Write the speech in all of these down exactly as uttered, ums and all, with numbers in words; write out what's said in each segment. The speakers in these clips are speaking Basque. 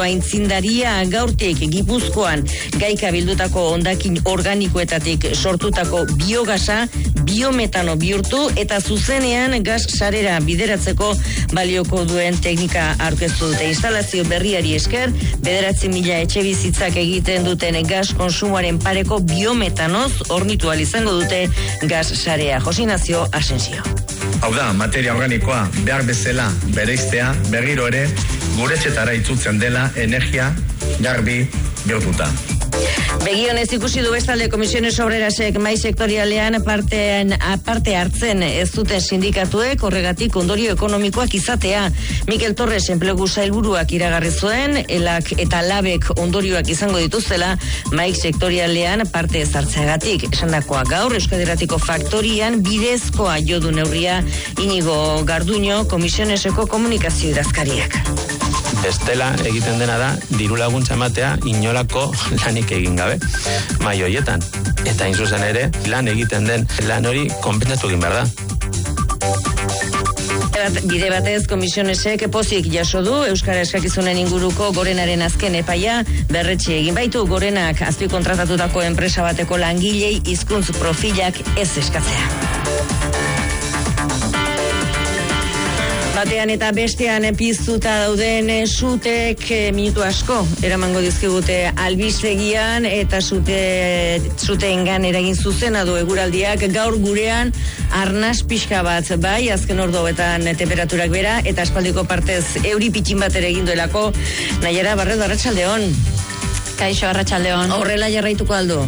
Aintzindaria gaurtik Gipuzkoan gaika bildutako hondakin organikoetatik sortutako biogasa biometano bihurtu eta zuzenean gas sarera bideratzeko balioko duen teknika aurkeztu dute. Instalazio berriari esker, bederatzi mila etxe bizitzak egiten duten gas konsumoaren pareko biometanoz hornitu ahal izango dute gas sarea. Josinazio Asensio. Hau da, materia organikoa behar bezala bereiztea berriro ere guretxetara itzultzen dela energia garbi bihurtuta. Begionez ikusi du bestalde Komisiones Obrerasek mai sektorialean partean aparte hartzen ez duten sindikatuek horregatik ondorio ekonomikoak izatea. Mikel Torres enplegu sailburuak iragarri zuen, elak eta labek ondorioak izango dituztela mai sektorialean parte ez hartzeagatik. Esandakoa gaur Euskadiratiko faktorian bidezkoa jodu neurria Inigo Garduño Komisioneseko komunikazio idazkariak. Bestela egiten dena da diru laguntza ematea inolako lanik egin gabe mai hoietan. Eta hain zuzen ere lan egiten den lan hori konpentsatu egin behar da. Bide batez Komisionesek pozik jaso du Euskara eskakizunen inguruko Gorenaren azken epaia berretsi egin baitu. Gorenak azpikontratatutako enpresa bateko langilei hizkuntz profilak ez eskatzea. Batean eta bestean piztuta dauden sutek minutu asko eramango dizkigute albistegian eta sute suteengan eragin zuzena du eguraldiak gaur gurean arnas pixka bat bai azken ordu hauetan temperaturak bera eta aspaldiko partez euri pitxin bat ere egin duelako. Naiara Barredo, arratsaldeon. Kaixo, arratsaldeon. Horrela jarraituko aldo?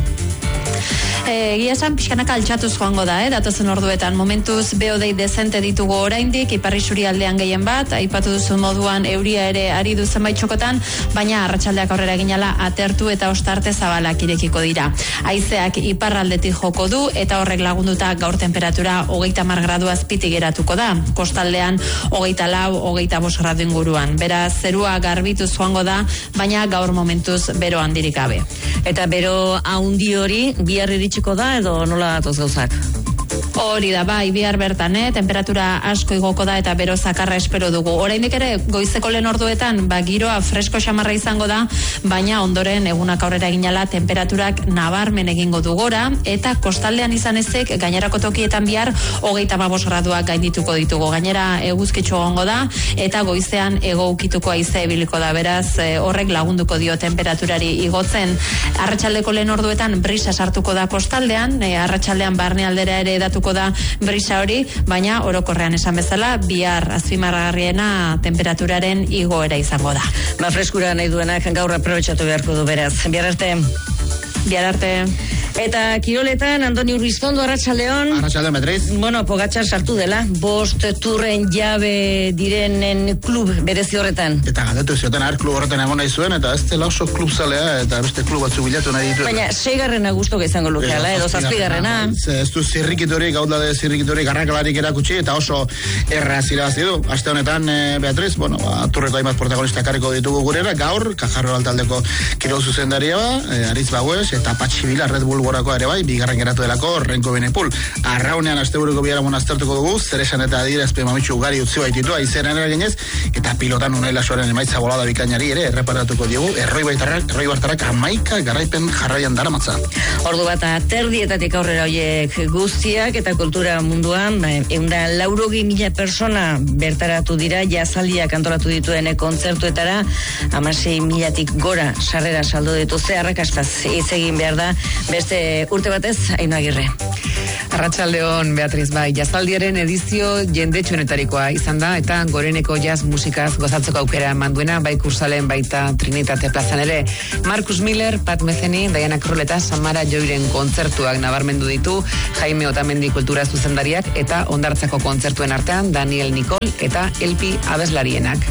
Egia esan pixkanak altxatuz joango da, eh, datozen orduetan. Momentuz beodei dezente ditugu oraindik, Ipar Isurialdean gehien bat, aipatu duzu moduan euria ere ari du zenbait txokotan, baina arratsaldeak aurrera ginala atertu eta ostarte zabalak irekiko dira. Haizeak iparraldetik joko du eta horrek lagunduta gaur temperatura hogeita hamar gradu azpitik geratuko da. Kostaldean hogeita lau, hogeita bost gradu inguruan. Beraz, zerua garbituz joango da, baina gaur momentuz bero handirik gabe. Eta bero haundi hori bihar iritsiko da edo nola datoz gauzak? Hori da, bai, bihar bertan, eh? Temperatura asko igoko da eta bero zakarra espero dugu. Oraindik ere, goizeko lehen orduetan, ba, giroa fresko xamarra izango da, baina ondoren egunak aurrera ginala temperaturak nabarmen egingo du gora, eta kostaldean izan ezek, gainerako tokietan bihar, hogeita hamabost graduak gaindituko ditugu. Gainera, eguzkitxo gongo da, eta goizean ego ukituko haize ebiliko da, beraz, eh, horrek lagunduko dio temperaturari igotzen. Arratsaldeko lehen orduetan, brisa sartuko da kostaldean, eh, arratsaldean barne aldera ere datuko da brisa hori, baina orokorrean esan bezala, bihar azpimarragarriena temperaturaren igoera izango da. Ba, freskura nahi duenak gaur aprobetxatu beharko du beraz. Bihar arte. Bihar arte. Eta kiroletan, Andoni Urriztondo, arratsaldeon. Arratsaldeon, Beatriz. Bueno, Pogačar sartu dela, bost turren jabe direnen klub berezi horretan. Eta galdetu zioten, ar klub horretan egon nahi zuen, eta ez dela oso klub zalea, eta beste klub batzu bilatu nahi ditu. Baina, seigarrena guztok izango lukeala, edo zazpigarrena. Ez du zirrikiturik, gaudade zirrikiturik, garrakalarik erakutsi, eta oso erraz irabazi du. Aste honetan, e, Beatriz, bueno, turreko hainbat protagonista karriko ditugu gurera, gaur, Kajarro altaldeko kirol zuzendaria ba, e, Aritz Bagues, eta Patxi Bila, Red Bull gorako ere bai, bigarren geratu delako Renko Benepul. Arraunean asteburuko biharamon aztertuko dugu, zer esan eta adierazpen mamitxu ugari utzi baititu, aizaren eraginez, eta pilotan Unai Lasoaren emaitza bolada bikainari ere erreparatuko diogu, erroi baitarrak, erroi bartarrak amaika garaipen jarraian daramatza. Ordu bat aterdietatik aurrera hoiek guztiak eta kultura munduan, ba, eunda laurogi mila persona bertaratu dira, jazaldiak antolatu dituen kontzertuetara, hamasei milatik gora sarrera saldo dituzte, arrakastaz hitz egin behar da, beste urte batez, Aino Agirre. Arratsaldeon, Beatriz, bai, jazaldiaren edizio jendetsuenetarikoa izan da, eta goreneko jazz musikaz gozatzeko aukera eman duena, bai Kursalen baita Trinitate plazan ere. Marcus Miller, Pat Metheny, Diana Krall eta Samara Joiren kontzertuak nabarmendu ditu, Jaime Otamendi kultura zuzendariak, eta Hondartzako kontzertuen artean Daniel Nicol eta Elpi abeslarienak.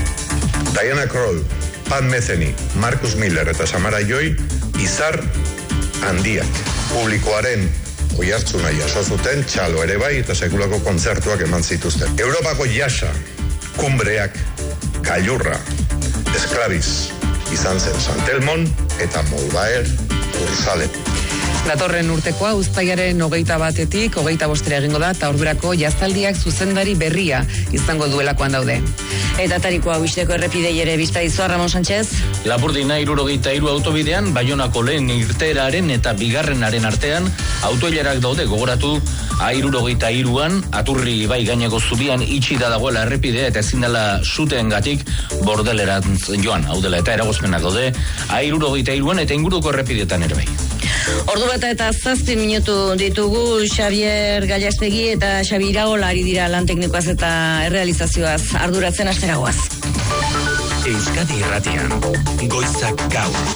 Diana Krall, Pat Metheny, Marcus Miller eta Samara Joy, izar handiak. Publikoaren oihartzuna jaso zuten, txalo ere bai eta sekulako kontzertuak eman zituzten. Europako jasa, kumbreak, gailurra, esklabiz, izan zen Santelmon eta Molbaer Urzalen. Datorren urtekoa uztailaren hogeita batetik, hogeita bostera egingo da, eta ordurako jaztaldiak zuzendari berria izango duelakoan daude. Eta tarikoa Uisteko errepidei ere bizta izua, Ramon Sánchez. Lapurdina hirurogeita hiru autobidean, Baionako lehen irteeraren eta bigarrenaren artean, autoilerak daude gogoratu, A hirurogeita hiruan, Aturri ibai gaineko zubian itxi da dagoela errepidea eta ezin dela suteengatik bordelerantz joan, hau dela eta eragozpenak daude, A hirurogeita hiruan eta inguruko errepideetan ere bai. Ordu bata eta zazpi minutu ditugu Xavier Gallastegi eta Xabi Iragola ari dira lan teknikoaz eta errealizazioaz arduratzen asteragoaz. Euskadi Irratian, goizak gaur.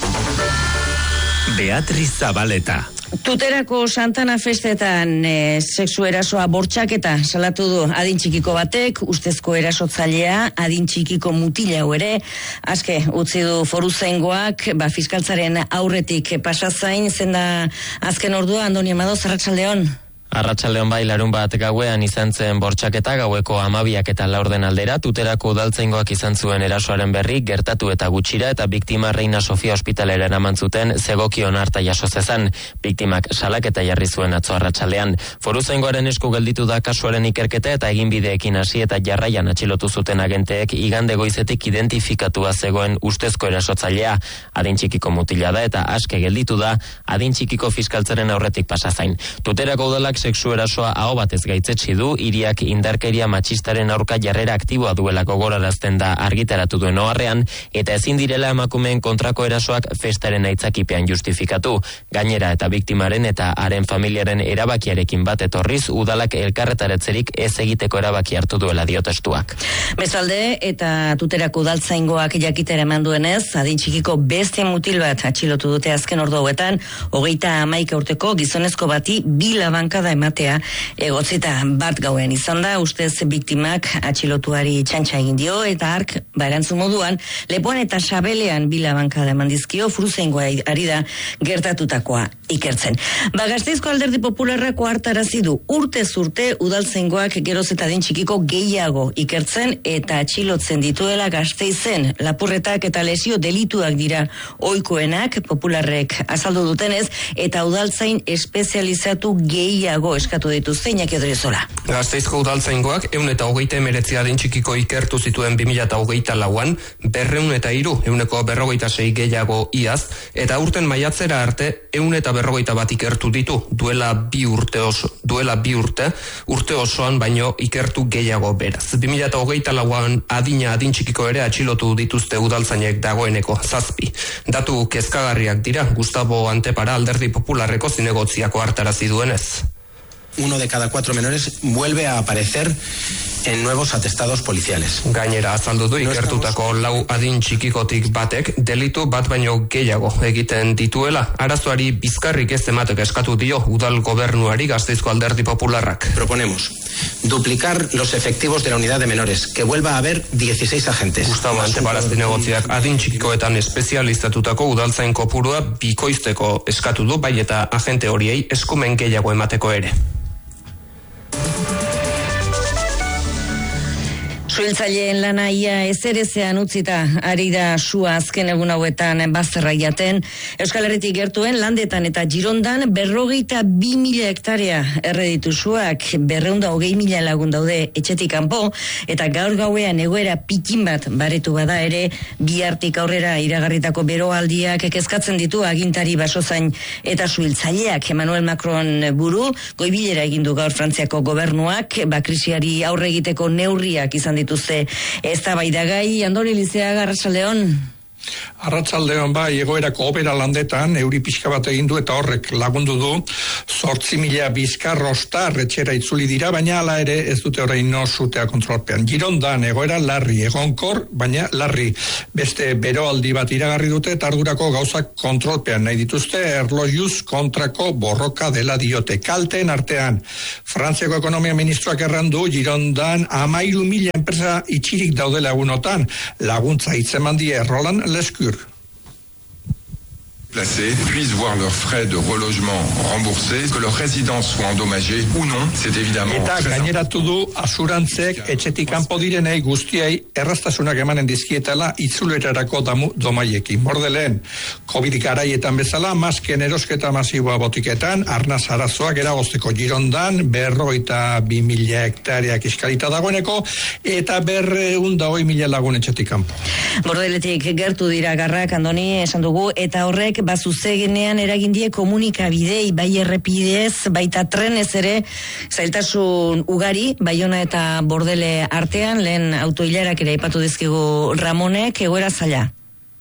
Beatriz Zabaleta. Tuterako Santana festetan e, sexu erasoa bortxaketa salatu du adin txikiko batek, ustezko erasotzailea adin txikiko mutila hau ere, aske utzi du foruzaingoak, ba fiskaltzaren aurretik pasazain, zenda azken ordua, Andoni Amadoz, arratsaldeon. Arratsaldeon bai, larun bat gauean izan zen bortxaketa, gaueko hamabiak eta laurden aldera, Tuterako udaltzaingoak izan zuen erasoaren berri, gertatu eta gutxira, eta biktima Reina Sofia ospitalera eraman zuten zegokion harta jaso zezan. Biktimak salaketa jarri zuen atzo arratsaldean. Foruzaingoaren esku gelditu da kasuaren ikerketa eta eginbideekin hasi eta jarraian atxilotu zuten agenteek igande goizetik identifikatua zegoen ustezko erasotzailea. Adin txikiko mutila da eta aske gelditu da adin txikiko fiskaltzaren aurretik pasazain. Tuterako udalak sexu erasoa aho batez gaitzetsi du, hiriak indarkeria matxistaren aurka jarrera aktiboa duelako gorarazten da argitaratu duen oharrean, eta ezin direla emakumeen kontrako erasoak festaren aitzakipean justifikatu. Gainera eta biktimaren eta haren familiaren erabakiarekin bat etorriz, udalak elkarretaretzerik ez egiteko erabaki hartu duela dio testuak. Bestalde, eta Tuterako udaltzaingoak jakitera eman duenez, adin txikiko beste mutil bat atxilotu dute azken ordu hauetan, hogeita hamaika urteko gizonezko bati bi labankada ematea egotzita bat gauen izan da, ustez biktimak atxilotuari txantxa egin dio, eta ark, ba erantzun moduan, Lepoan eta Sabelean bila bankada eman dizkio, Foruzaingoa ari da gertatutakoa ikertzen. Ba Gasteizko Alderdi Popularrako hartarazi du, urte zurte udaltzaingoak geroz eta adin txikiko gehiago ikertzen eta atxilotzen dituela Gasteizen. Lapurretak eta lesio delituak dira ohikoenak, Popularrek azaldu dutenez, eta udaltzain espezializatu gehiago eskatu dituzte Iñaki Odriozola. Gasteizko udaltzaingoak ehun eta hogeita hemeretzi adin txikiko ikertu zituen bi mila hogeita lauan, berrehun eta hiru, ehuneko berrogeita sei gehiago iaz, eta urten maiatzera arte ehun eta berrogeita bat ikertu ditu, duela bi urte oso, duela bi urte, urte osoan baino ikertu gehiago beraz. bi mila hogeita lauan adina adin txikiko ere atxilotu dituzte udaltzainek dagoeneko zazpi. Datu kezkagarriak dira, Gustavo Antepara Alderdi Popularreko zinegotziako hartarazi duenez. Uno de cada cuatro menores vuelve a aparecer en nuevos atestados policiales. Gainera azaldu du ikertutako lau adin txikikotik batek delitu bat baino gehiago egiten dituela. Arazoari bizkarrik ez ematek eskatu dio udal gobernuari Gasteizko Alderdi Popularrak. Proponemos duplicar los efectivos de la unidad de menores, que vuelva a haber dieciséis agentes. Gustavo Antepara zinegotziak adin txikikoetan espezializatutako udaltzain kopurua bikoizteko eskatu du, bai eta agente horiei eskumen gehiago emateko ere. Suhiltzaileen lana ia ezerezean utzita ari da sua azken egun hauetan bazterra jaten. Euskal Herritik gertuen Landetan eta Girondan berrogeita bi mila hektarea erreditu suak, berreunda hogei mila lagun daude etxetik kanpo, eta gaur gauean egoera pikin bat baretu bada ere, bihartik aurrera iragarritako beroaldiak kezkatzen ditu agintari basozain eta suhiltzaileak. Emmanuel Macron buru, goibilera egindu gaur Frantziako gobernuak, ba krisiari aurre egiteko neurriak izan ditu dituzte eztabaidagai. Andoni Lizeaga, arratsaldeon. Arratsaldeon bai, egoerako hobera Landetan euri pixka bat egin du eta horrek lagundu du zortzi mila bizkar ostar etxera itzuli dira, baina hala ere ez dute oraino sutea kontrolpean. Girondan egoera larri, egonkor, baina larri. Beste beroaldi bat iragarri dute eta ardurako gauzak kontrolpean nahi dituzte, erlojuz kontrako borroka dela diote. Kalteen artean, Frantziako ekonomia ministroak errandu Girondan amairu mila enpresa itxirik daudela egunotan, laguntza hitzeman die Roland Lescure. placés puissent voir leurs frais de relogement remboursés, que leur résidence soit endommagée ou non, c'est évidemment. Eta gaineratu du asurantzek etxetik kanpo direnei guztiei erraztasunak emanen dizkietela itzulerarako damu domaiekin. Bordelen, COVID garaietan bezala, masken erosketa masiboa botiketan, arnaz arazoak eragozteko Girondan, berrogeita bi mila hektareak iskalita dagoeneko, eta berreun da hoi mila lagun etxetik kanpo. Bordeletik gertu dira garrak, Andoni, esan dugu, eta horrek bazuzegenean eragindie komunikabidei, bai errepidez, baita trenez ere, zailtasun ugari, Baiona eta Bordele artean, lehen autoilarak ere aipatu dizkigu Ramonek, egoera zaila.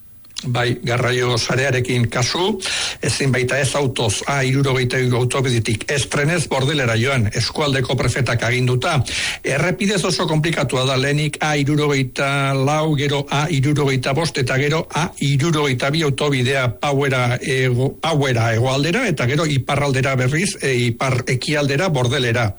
Bai, garraio sarearekin kasu, ezin baita ez autoz A hirurogeita hiru autobidetik ez trenez Bordelera joan, eskualdeko prefetak aginduta. Errepidez oso komplikatua da, lehenik A hirurogeita lau, gero A hirurogeita bost, eta gero A hirurogeita bi autobidea pauera ego, pauera egoaldera, eta gero iparraldera berriz, e, ipar ekialdera Bordelera.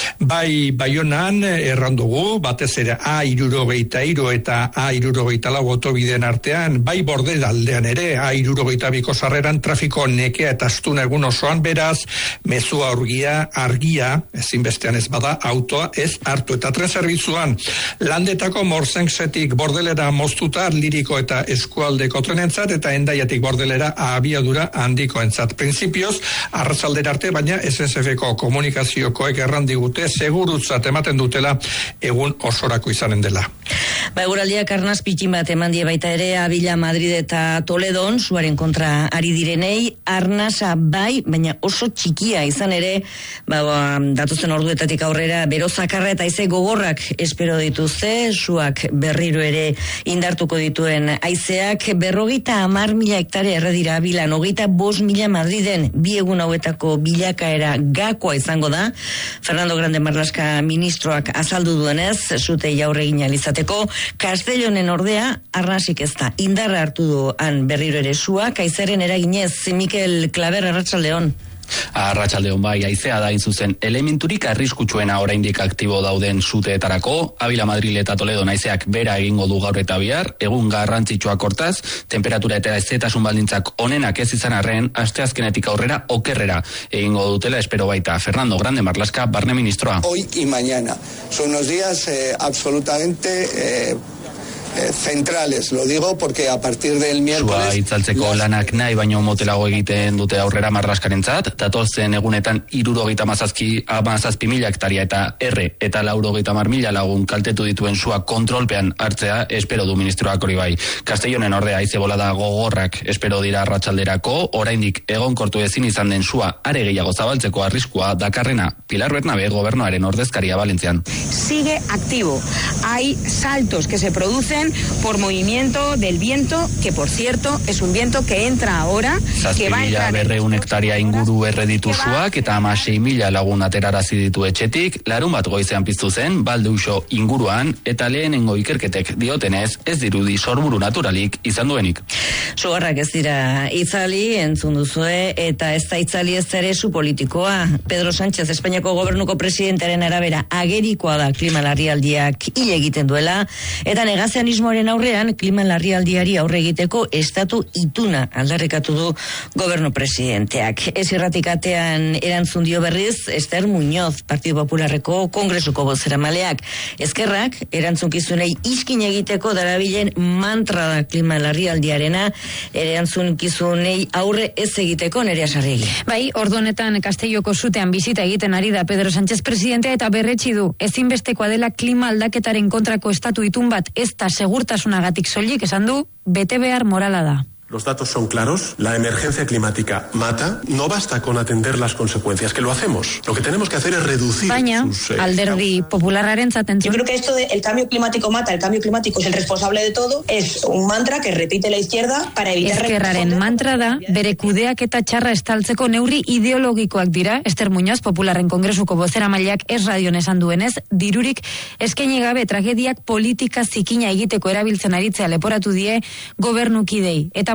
Bai, Baionan errandugu, batez ere A hirurogeita hiru eta A hirurogeita lau autobideen artean, bai Bordele aldean ere, A hirurogeita biko sarreran trafiko nekea eta astuna egun osoan, beraz, mezua argia, argia, ezinbestean ez bada, autoa ez hartu. Eta tren zerbitzuan, Landetako Morzengsetik Bordelera moztuta, Liriko eta eskualdeko trenentzat, eta Endaiatik Bordelera abiadura handikoentzat. Printzipioz, arratsaldera arte, baina S S F-ko komunikaziokoek errandigute, segurutzat ematen dutela, egun osorako izanen dela. Ba, eguraldiak arnaz pitin bat eman die baita ere, Abila, Madrid eta Toledon, zuaren kontra ari direnei, arnasa bai, baina oso txikia izan ere, ba, ba, datuzen orduetatik aurrera, bero zakarra eta haize gogorrak espero dituzte, zuak berriro ere indartuko dituen haizeak, berrogeita hamar mila hektare erredira Abilan, hogeita bost mila Madriden, bi egun hauetako bilakaera gakoa izango da. Fernando Grande Marlaska ministroak azaldu duenez, zute jaurre egin alizateko, Castellonen ordea, arnasik ez da, indarra hartu du han berriro ere sua, kaizaren eraginez, Mikel Klaber, Arratsaldeon. Arratsaldeon bai, haizea da zuzen elementurik arriskutsuena oraindik aktibo dauden suteetarako. Abila, Madrid eta Toledo haizeak bera egingo du gaur eta bihar, egun garrantzitsuak hortaz, temperatura eta hezetasun baldintzak onenak ez izan arren, asteazkenetik aurrera okerrera egingo dutela espero baita. Fernando Grande Marlaska, barne ministroa. Hoy y mañana son unos días eh, absolutamente eh, Eh, centrales, lo digo porque a partir del miércoles... Sua itzaltzeko lanak nahi baino motelago egiten dute aurrera Marlaskarentzat, datozen egunetan hirurogeita hamazazpi hamazazpi mila hektaria eta erre eta laurogeita hamar mila lagun kaltetu dituen sua kontrolpean hartzea espero du ministroak hori bai. Castellonen ordea haize bolada gogorrak espero dira arratsalderako, oraindik egonkortu ezin izan den sua are gehiago zabaltzeko arriskua dakarrena. Pilar Bernabe, gobernuaren ordezkaria Valentzian. Sigue activo. Hay saltos que se producen por movimiento del viento, que por cierto es un viento que entra ahora, que va a entrar... berreun hektaria inguru erreditu suak eta hamasei mila lagun aterarazi ditu etxetik, larun bat goizean piztu zen, Baldeuxo inguruan, eta lehenengo ikerketek diotenez, ez dirudi sorburu naturalik izan duenik. Sugarrak ez dira itzali, entzun duzue, eta ez da itzali ez ere su politikoa. Pedro Sánchez, Espainiako gobernuko presidentearen arabera, agerikoa da klima larrialdiak hil egiten duela, eta negazianismoaren aurrean klima larrialdiari aurre egiteko estatu ituna aldarrikatu du gobernu presidenteak. Ez irratikatean erantzun dio berriz Ester Muñoz, Partido Popularreko Kongresuko bozeramaleak. Ezkerrak erantzunkizunei iskin egiteko darabilen mantra da klima larrialdiarena, erantzunkizunei aurre ez egiteko Nerea Sarriegi. Bai, ordu honetan Castelloko sutean bizita egiten ari da Pedro Sánchez presidentea eta berretsi du ezinbestekoa dela klima aldaketaren kontrako estatu itun bat ez da segurtasunagatik soilik, esan du, bete behar morala da. Los datos son claros, la emergencia climática mata, no basta con atender las consecuencias, que lo hacemos. Lo que tenemos que hacer es reducir Baina, sus... Eh, alderdi popularraren zaten. Yo creo que esto de el cambio climático mata, el cambio climático es el responsable de todo, es un mantra que repite la izquierda para evitar... Ezkerraren mantra da, bere kudeak eta txarra estaltzeko neurri ideologikoak dira, Ester Muñoz, Popularren Kongresuko bozeramaileak ez radion esan duenez, dirurik eskaini gabe tragediak politika zikina egiteko erabiltzen aritzea leporatu die gobernukidei. Eta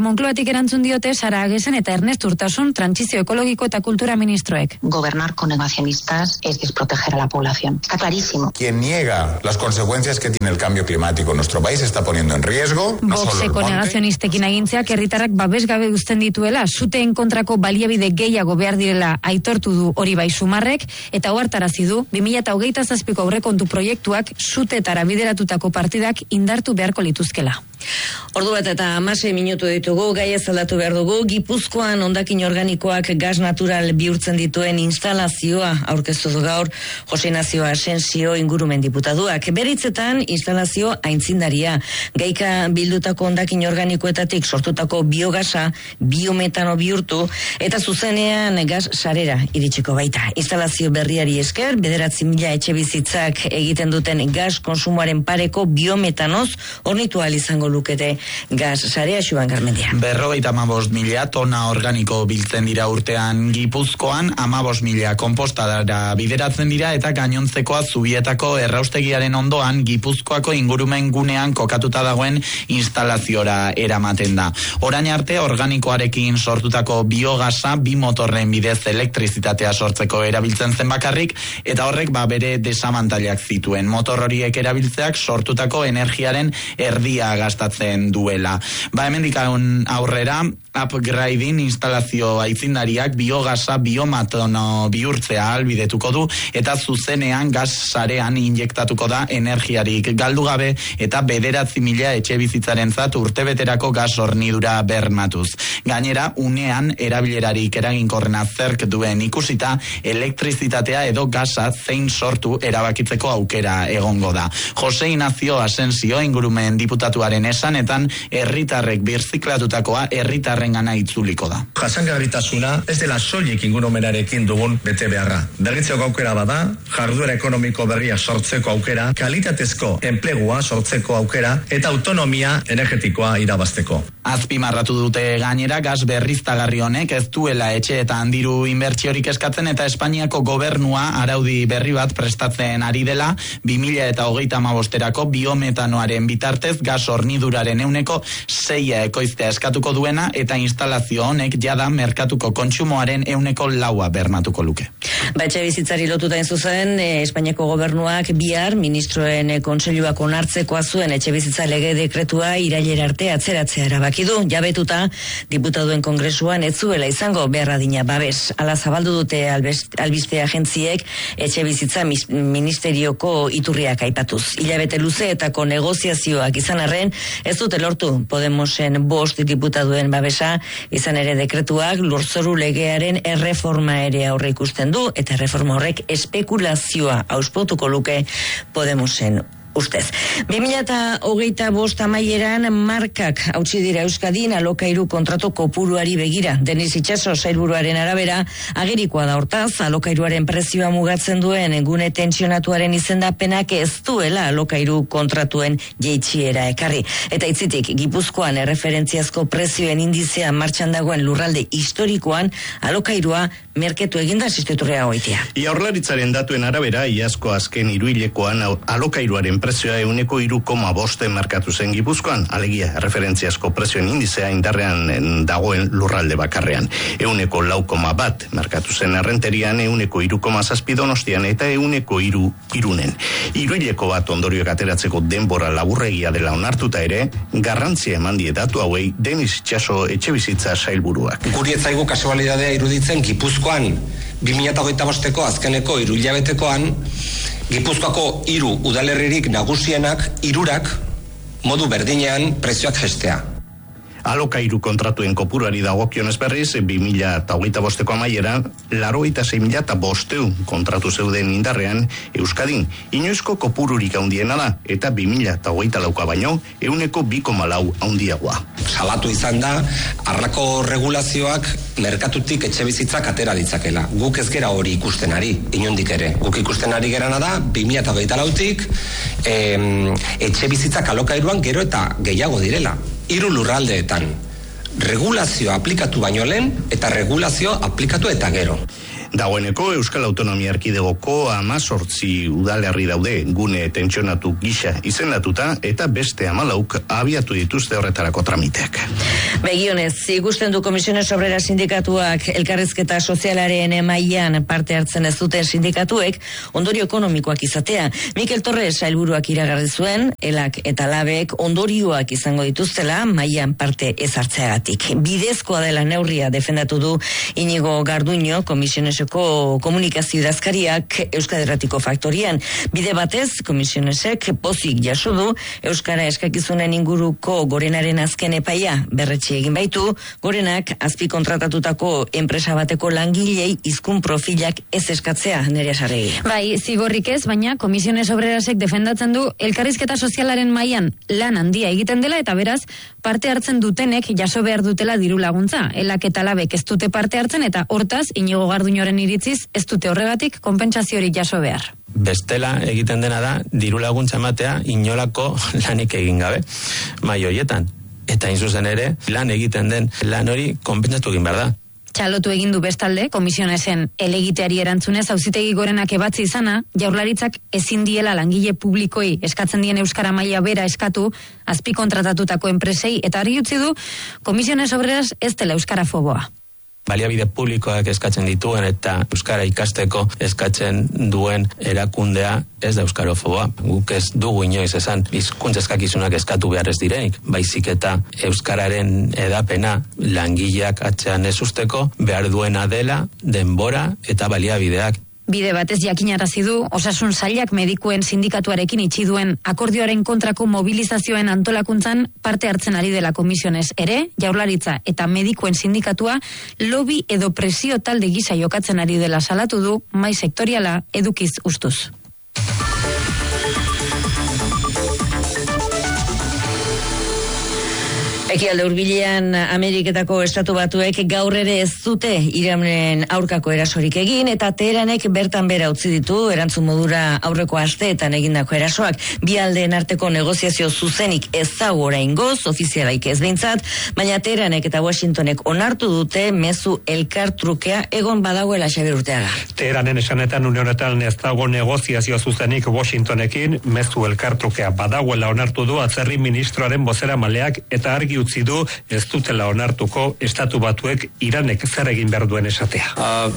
Moncloatik erantzun diote Sara Agesen eta Ernest Urtasun trantsizio ekologiko eta kultura ministroek. Gobernar con negacionistas es desproteger a la población. Está clarísimo. Quien niega las consecuencias que tiene el cambio climático en nuestro país está poniendo en riesgo no solo el Voxeko monte. negazionistekin agintzeak herritarrak babesgabe uzten dituela, suteen kontrako baliabide gehiago behar direla aitortu du hori bai Sumarrek, eta ohartarazi du bi mila hogeita zazpiko aurrekontu proiektuak sutetara bideratutako partidak indartu beharko lituzkela. Ordu bat eta hamasei minutu ditugu, gai ez aldatu behar dugu, Gipuzkoan hondakin organikoak gas natural bihurtzen dituen instalazioa aurkeztu du gaur Jose Ignacio Asensio ingurumen diputaduak. Beritzetan instalazio aintzindaria, gaika bildutako hondakin organikoetatik sortutako biogasa biometano bihurtu eta zuzenean gas sarera iritsiko baita. Instalazio berriari esker, bederatzi mila etxe bizitzak egiten duten gas konsumoaren pareko biometanoz hornitu ahal izango lukete gas sarea. Xuan Garmendia. Berrogeita hamabost mila tona organiko biltzen dira urtean Gipuzkoan, hamabost mila konpostadara bideratzen dira eta gainontzekoa Zubietako erraustegiaren ondoan Gipuzkoako ingurumen gunean kokatuta dagoen instalaziora eramaten da. Orain arte organikoarekin sortutako biogasa bi motorren bidez elektrizitatea sortzeko erabiltzen zen bakarrik eta horrek ba bere desabantailak zituen. Motor horiek erabiltzeak sortutako energiaren erdia gastatzen duela. Ba hemendik aurrera upgrading instalazio aitzindariak biogasa biomatono bihurtzea albidetuko du eta zuzenean gas sarean injektatuko da energiarik galdu gabe eta bederatzi mila etxe bizitzarentzat urtebeterako gas hornidura bermatuz. Gainera, unean erabilerarik eraginkorrena zerk duen ikusita, elektrizitatea edo gasa zein sortu erabakitzeko aukera egongo da. Jose Ignacio Asensio ingurumen diputatuaren esanetan herritarrek birziklatutakoa herritarrengana itzuliko da. Jasangarritasuna ez dela soilik ingurumenarekin dugun bete beharra. Berritzeko aukera bada, jarduera ekonomiko berria sortzeko aukera, kalitatezko enplegua sortzeko aukera eta autonomia energetikoa irabazteko. Azpimarratu dute gainera gas berriztagarri honek ez duela etxe eta handiru inbertsiorik eskatzen eta Espainiako gobernua araudi berri bat prestatzen ari dela bi mila hogeita hamabosterako biometanoaren bitartez gas horniduraren euneko seia ekoiztea eskatuko duena eta instalazio honek jada merkatuko kontsumoaren euneko laua bermatuko luke. Ba, etxe bizitzari lotuta zuzen, eh, Espainiako gobernuak bihar ministroen eh, kontseiluak onartzekoa zuen etxe bizitza lege dekretua irailera arte atzeratzea erabaki du. Jabetuta diputaduen kongresuan ez zuela izango beharradina babes. Ala zabaldu dute albest, albiste agentziek etxe bizitza mis, ministerioko iturriak aipatuz. Hilabete luzeetako negoziazioak izan arren ez dute lortu Podemosen bost diputaduen babesa, izan ere dekretuak lurzoru legearen erreforma ere aurre ikusten du eta erreforma horrek espekulazioa auspotuko luke Podemosen ustez. bi mila hogeita bost amaieran markak hautsi dira Euskadin alokairu kontratu kopuruari begira. Denis Itxaso sailburuaren arabera agerikoa da hortaz, alokairuaren prezioa mugatzen duen gune tentsionatuaren izendapenak ez duela alokairu kontratuen jeitsiera ekarri. Eta itzitik, Gipuzkoan erreferentziazko prezioen indizea martxan dagoen lurralde historikoan alokairua merketu eginda instituturrea goitia. Jaurlaritzaren datuen arabera, iazko azken hiruhilekoan alokairuaren prezioa euneko hiru koma bosten markatu zen Gipuzkoan, alegia referentziazko prezioen indizea indarrean dagoen lurralde bakarrean. Euneko lau koma bat markatu zen errenterian, euneko hiru koma zazpi Donostian eta euneko hiru Irunen. Hiruhileko bat ondorioak ateratzeko denbora laburregia dela onartuta ere, garrantzia eman die datu hauei Denis Itxaso etxebizitza sailburuak. Guri ez zaigu kasualidadea iruditzen Gipuzkoan bi mila hogeita bosteko azkeneko hiru hilabetekoan Gipuzkoako hiru udalerririk nagusienak hirurak modu berdinean prezioak jestea. Alokairu kontratuen kopuruari dagokionez berriz, bi mila hogeita bosteko amaieran, laurogeita sei mila bostehun kontratu zeuden indarrean Euskadin. Inoizko kopururik handiena da, eta bi mila hogeita lauka baino, euneko bi koma lau handiagoa. Salatu izan da, arrako regulazioak merkatutik etxe bizitzak atera ditzakela. Guk ez gera hori ikusten ari, inondik ere. Guk ikusten ari gerana da, bi mila hogeita lautik, em, etxe bizitzak alokairuan gero eta gehiago direla. Hiru lurraldeetan regulazioa aplikatu baino lehen eta regulazio aplikatu eta gero. Dagoeneko Euskal Autonomia Erkidegoko hamazortzi udalerri daude gune tentsionatu gisa izendatuta eta beste hamalauk abiatu dituzte horretarako tramiteak. Begionez, ikusten du Komisiones Obrera sindikatuak elkarrizketa sozialaren emaian parte hartzen ez duten sindikatuek ondorio ekonomikoak izatea. Mikel Torres sailburuak iragarri zuen, elak eta labek ondorioak izango dituztela mailan parte ez hartzeagatik. Bidezkoa dela neurria defendatu du Inigo Garduño, Komisioneseko komunikazio idazkariak Euskadi Irratiko Faktorian. Bide batez, Komisionesek pozik jaso du Euskara eskakizunen inguruko Gorenaren azken epaia berretsi egin baitu, Gorenak azpi kontratatutako enpresa bateko langilei hizkun profilak ez eskatzea, Nerea Sarregi. Bai, zigorrik ez, baina Komisiones Obrerasek defendatzen du elkarrizketa sozialaren mailan lan handia egiten dela eta beraz parte hartzen dutenek jaso behar dutela diru laguntza. Elak eta labek ez dute parte hartzen eta hortaz Inigo Garduñoren iritziz ez dute horregatik konpentsaziorik jaso behar. Bestela egiten dena da diru laguntza ematea inolako lanik egin gabe mai hoietan. Eta hain zuzen ere lan egiten den lan hori konpentsatu egin behar da. Txalotu egin du bestalde, Komisionesen elegiteari erantzunez Auzitegi Gorenak ebatzi izana, Jaurlaritzak ezin diela langile publikoi eskatzen dien euskara maila bera eskatu azpi kontratatutako enpresei eta argi utzi du Komisiones Obreras ez dela euskara foboa. Baliabide publikoak eskatzen dituen eta euskara ikasteko eskatzen duen erakundea ez da euskarofoboa. Guk ez dugu inoiz esan hizkuntza eskakizunak eskatu behar ez direnik, baizik eta euskararen edapena langileak atzean ez usteko behar duena dela denbora eta baliabideak. Bide batez jakinarazi du, Osasun Sailak medikuen sindikatuarekin itxi duen akordioaren kontrako mobilizazioen antolakuntzan parte hartzen ari dela Komisiones ere, Jaurlaritza eta medikuen sindikatua lobby edo presio talde gisa jokatzen ari dela salatu du, mai sektoriala edukiz ustuz. Ekialde hurbilean Ameriketako Estatu Batuek gaur ere ez dute Iranen aurkako erasorik egin eta Teheranek bertan bera utzi ditu erantzun modura aurreko asteetan egindako erasoak. Bi aldeen arteko negoziazio zuzenik ez dago oraingoz, ofizialaik ez behintzat, baina Teheranek eta Washingtonek onartu dute mezu elkartrukea egon badagoela. Xabier Urteaga. Teheranen esanetan une honetan ez dago negoziazio zuzenik Washingtonekin, mezu elkartrukea badagoela onartu du atzerri ministroaren bozeramaleak eta argi utzi du ez dutela onartuko Estatu Batuek Iranek zer egin behar duen esatea.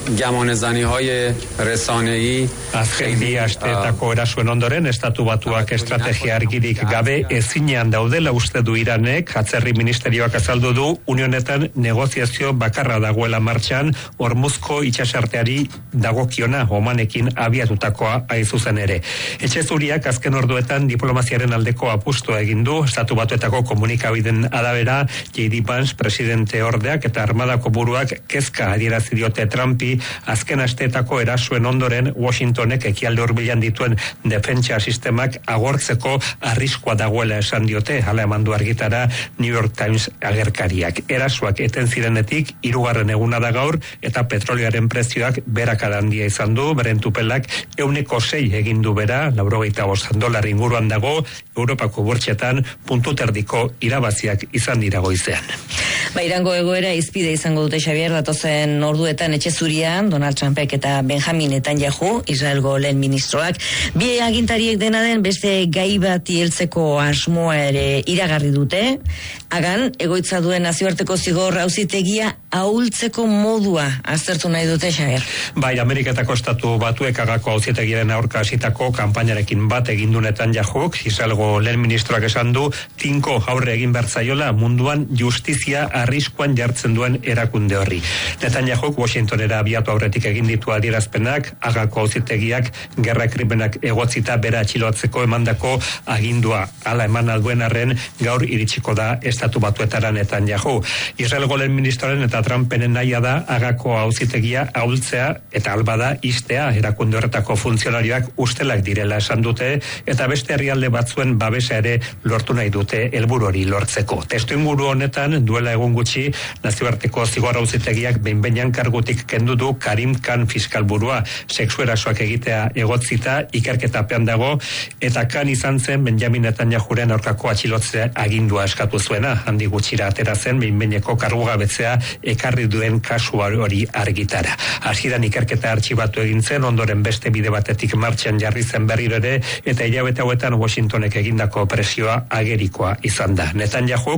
Azken bi asteetako erasoen ondoren Estatu Batuak estrategia argirik gabe ezinean daudela uste du Iranek, atzerri ministerioak azaldu du unionetan negoziazio bakarra dagoela martxan Hormuzko itsasarteari dagokiona Omanekin abiatutakoa hain zuzen ere. Etxe Zuriak azken orduetan diplomaziaren aldeko apustua egin du Estatu Batuetako komunikabideen arabera, J D Vance presidente ordeak eta armadako buruak kezka adierazi diote Trumpi azken asteetako erasoen ondoren Washingtonek ekialde hurbilean dituen defentsa sistemak agortzeko arriskua dagoela esan diote, hala emandu argitara New York Times agerkariak. Erasoak eten zirenetik hirugarren eguna da gaur eta petrolioaren prezioak berakada handia izan du, beren tupelak ehuneko sei egin du bera, laurogeita bost dolar inguruan dago, Europako bortxetan puntu terdiko irabaziak izan dira goizean. Ba, Irango egoera izpide izango dute Xabier datozen orduetan Etxe Zurian, Donald Trumpek eta Benjamin Netanyahu, Israelgo lehen ministroak, bi agintariek dena den beste gai bati heltzeko asmoa ere iragarri dute, hagan egoitza duen nazioarteko zigor auzitegia ahultzeko modua aztertu nahi dute Xabier. Bai, Ameriketako Estatu Batuek Hagako auzitegiaren aurka hasitako kanpainarekin bat egin du Netanyahuk, Israelgo lehen ministroak esan du tinko aurre egin bertzaiola munduan justizia arriskuan jartzen duen erakunde horri. Netanyahuk Washingtonera abiatu aurretik egin ditu adierazpenak, Hagako auzitegiak gerra krimenak egotzita bera atxilotzeko emandako agindua hala eman alduen arren gaur iritsiko da Estatu Batuetara Netanyahu. Israelgo lehen ministroaren eta Trumpen nahia da Hagako auzitegia ahultzea eta albada istea erakunde horretako funtzionarioak ustelak direla esan dute eta beste herrialde batzuen babesa ere lortu nahi dute helburu hori lortzeko. Testuinguru honetan duela egun gutxi nazioarteko zigor auzitegiak behin-behinean kargutik kendu du Karim Khan fiskalburua, sexu erasoak egitea egotzita ikerketapean dago eta Khan izan zen Benjamin Netanyahuren aurkako atxilotzea agindua eskatu zuena, handi gutxira atera zen behin-behineko kargugabetzea ekarri duen kasu hori argitara. Hasieran ikerketa artxibatu egin zen, ondoren beste bide batetik martxan jarri zen berriro ere eta hilabete hauetan Washingtonek egindako presioa agerikoa izan da. Netanyahuk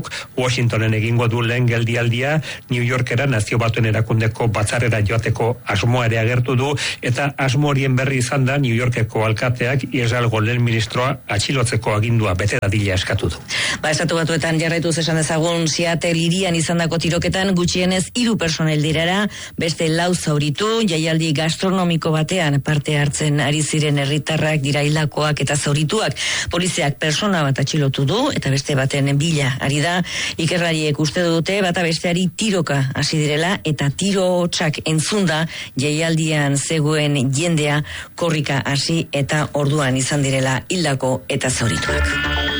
Washingtonen egingo du lehen geldialdia, New Yorkera nazio batuen erakundeko batzarrera joateko asmoa ere agertu du, eta asmo horien berri izan da New Yorkeko alkateak Israelgo lehen ministroa atxilotzeko agindua bete dadila eskatu du. Ba, estatu batuetan jarraituz esan dezagun, Seattle hirian izandako tiroketan gutxienez hiru personel dirara, beste lau zauritu, jaialdi gastronomiko batean parte hartzen ari ziren herritarrak dira hildakoak eta zaurituak. Poliziak persona bat atxilotu du eta beste baten bila ari da. Ikerlariek uste dute bata besteari tiroka hasi direla eta tiro hotsak entzunda jaialdian zegoen jendea korrika hasi eta orduan izan direla hildako eta zaurituak.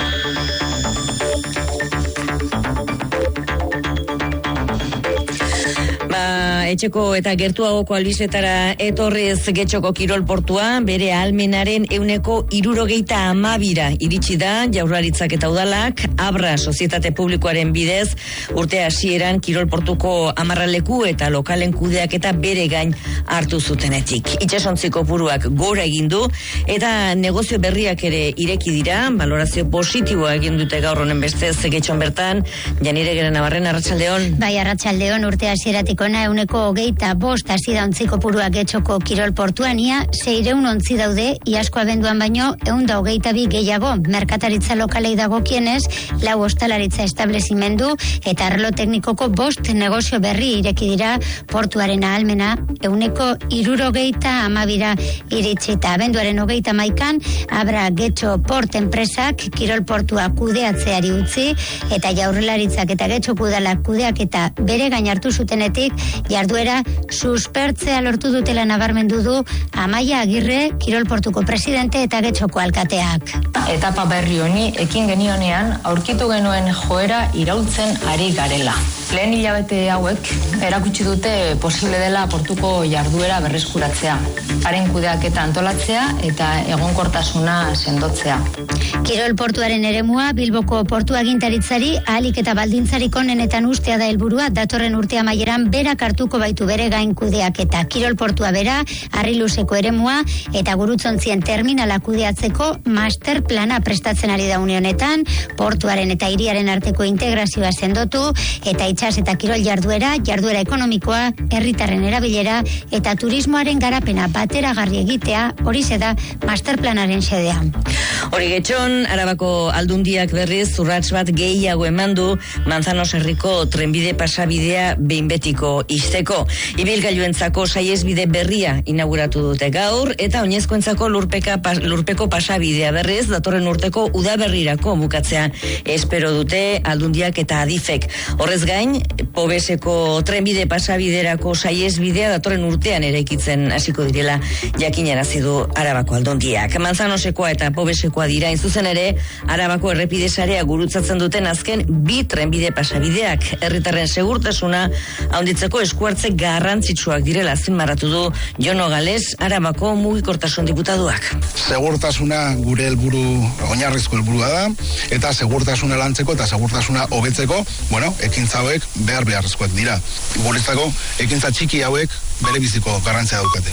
Etxeko eta gertuagoko albizetara etorrez Getxoko kirolportua bere ahalmenaren euneko hirurogeita hamabira iritsi da. Jaurlaritzak eta udalak Abra sozietate publikoaren bidez urte hasieran kirolportuko amarraleku eta lokalen kudeak eta bere gain hartu zutenetik. Itsasontziko puruak gora egin du eta negozio berriak ere ireki dira. Valorazio positiboa egin dute gaur honen bestez Getxon bertan. Janire Geren Navarren, arratsaldeon. Bai, arratsaldeon, urte hasieratik hona euneko hogeita bost hasi da ontziko purua Getxoko kirolportuan, ia seiehun ontzi daude, iazko abenduan baino ehun eta hogeita bi gehiago. Merkataritza lokalei dagokienez, lau ostalaritza establezimendu eta arlo teknikoko bost negozio berri ireki dira. Portuaren ahalmena euneko hirurogeita hamabira iritsi eta abenduaren hogeita hamaikan Abra Getxo Port enpresak kirolportua kudeatzeari utzi eta Jaurlaritzak eta Getxoko udalak kudeak eta bere gain hartu zutenetik jarduera suspertzea lortu dutela nabarmendu du Amaia Agirre, kirolportuko presidente eta Getxoko alkateak. Etapa berri honi ekin genionean aurkitu genuen joera iraultzen ari garela. Lehen hilabete hauek erakutsi dute posible dela portuko jarduera berreskuratzea, haren kudeak eta antolatzea eta egonkortasuna sendotzea. Kirolportuaren eremua Bilboko portu agintaritzari ahalik eta baldintzarik onenetan ustea da helburua. Datorren urte amaieran berak hartuko baitu bere gain kudeak eta kirolportua bera, harriluzeko eremua eta gurutzontzien terminala kudeatzeko master plana prestatzen ari da une honetan, portuaren eta hiriaren arteko integrazioa sendotu eta itsas eta kirol jarduera, jarduera ekonomikoa, herritarren erabilera eta turismoaren garapena bateragarri egitea, horixe da master planaren xedea. Hori Getxon, Arabako Aldundiak berriz urrats bat gehiago eman du Manzanos herriko trenbide pasabidea behin betiko izteko. Ibilgailuentzako saihesbide berria inauguratu dute gaur eta oinezkoentzako lurpeka lurpeko pasabidea berriz datorren urteko udaberrirako bukatzea espero dute Aldundiak eta Adifek. Horrez gain, Pobeseko trenbide pasabiderako saihesbidea datorren urtean eraikitzen hasiko direla jakinarazi du Arabako Aldundiak. Manzanosekoa eta Pobesekoa dira zuzen ere Arabako errepide sarea gurutzatzen duten azken bi trenbide pasabideak. Herritarren segurtasuna handitzeko eskuartze garrantzitsuak direla azpimarratu du Jono Gales, Arabako mugikortasun diputatuak. Segurtasuna gure helburu, oinarrizko helburua da, eta segurtasuna lantzeko eta segurtasuna hobetzeko, bueno, ekintza hauek behar beharrezkoak dira. Guretzako ekintza txiki hauek bere biziko garrantzia daukate.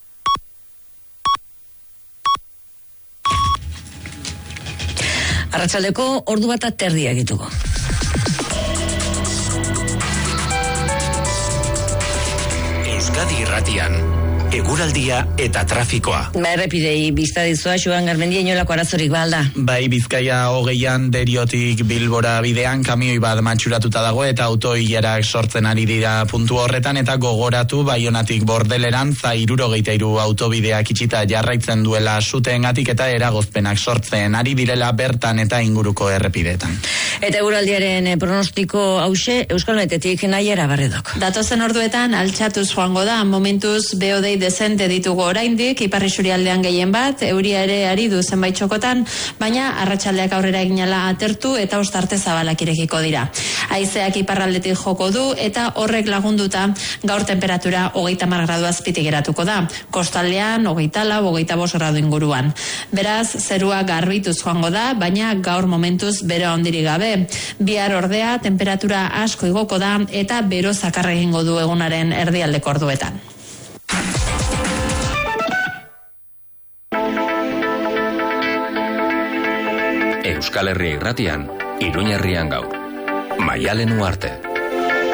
Arratsaldeko ordu bat terdia egituko. Euskadi Irratian, eguraldia eta trafikoa. Ba, errepidei bizta dizua, Joan Garmendia, inolako arazorik balda. Bai, Bizkaia hogeian Deriotik Bilbora bidean kamioi bat matxuratuta dago eta autoilerak sortzen ari dira puntu horretan eta gogoratu Baionatik Bordeleran za hirurogeita hiru autobideak itxita jarraitzen duela suteengatik eta eragozpenak sortzen ari direla bertan eta inguruko errepideetan. Eta eguraldiaren pronostiko hause Euskalmetetik Naiara Barredok. Datozen orduetan altxatuz joango da, momentuz beodei dezente ditugu oraindik, ipar isurialdean gehien bat, euria ere ari du zenbait txokotan, baina arratsaldeak aurrera eginala atertu eta ostarte zabalak irekiko dira. Haizeak iparraldetik joko du eta horrek lagunduta gaur temperatura hogeita hamar gradu azpitik geratuko da. Kostaldean hogeita lau, hogeita bost gradu inguruan. Beraz, zerua garbituz joango da, baina gaur momentuz bero handirik gabe. Bihar ordea temperatura asko igoko da eta bero zakarra egingo du egunaren erdialdeko orduetan. Euskal Herria Irratian, Iruñerrian gaur. Maialen Uarte.